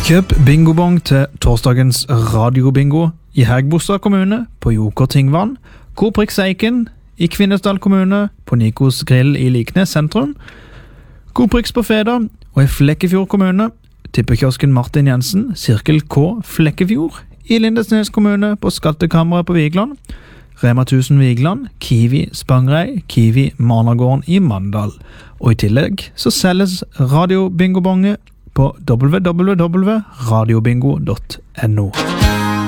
Kjøp bingobong til torsdagens radiobingo i Hægebostad kommune på Joker Tingvann, Coop Rix Eiken i Kvinesdal kommune på Nikos Grill i Liknes sentrum, Coop Rix på Feda og i Flekkefjord kommune, tippekiosken Martin Jensen, Sirkel K Flekkefjord i Lindesnes kommune på Skattekammeret på Vigland, Rema 1000 Vigland, Kiwi Spangrei, Kiwi Marnagården i Mandal. Og i tillegg så selges radiobingobonge på www.radiobingo.no.